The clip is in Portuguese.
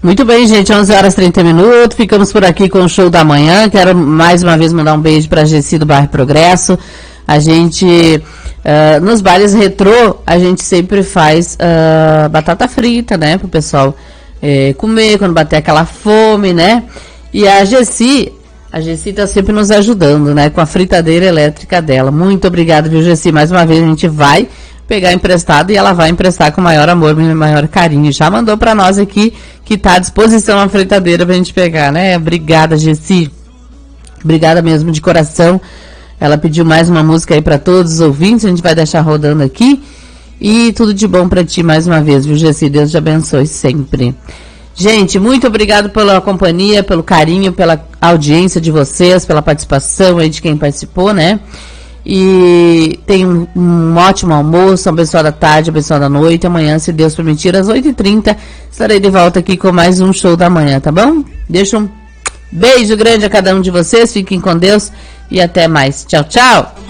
Muito bem, gente, 11 horas e 30 minutos, ficamos por aqui com o show da manhã. Quero mais uma vez mandar um beijo pra Gessi do Bairro Progresso. A gente, nos bares retrô, a gente sempre faz batata frita, né, pro pessoal comer, quando bater aquela fome, né. E a Gessi tá sempre nos ajudando, né, com a fritadeira elétrica dela. Muito obrigada, viu, Gessi? Mais uma vez a gente vai pegar emprestado e ela vai emprestar com maior amor e maior carinho. Já mandou para nós aqui que tá à disposição a fritadeira pra gente pegar, né? Obrigada, Gessi. Obrigada mesmo, de coração. Ela pediu mais uma música aí para todos os ouvintes, a gente vai deixar rodando aqui. E tudo de bom para ti mais uma vez, viu, Gessi? Deus te abençoe sempre. Gente, muito obrigado pela companhia, pelo carinho, pela audiência de vocês, pela participação aí de quem participou, né? E tenham um ótimo almoço, abençoada tarde, abençoada noite. Amanhã, se Deus permitir, às 8h30, estarei de volta aqui com mais um show da manhã, tá bom? Deixa um beijo grande a cada um de vocês, fiquem com Deus e até mais. Tchau, tchau!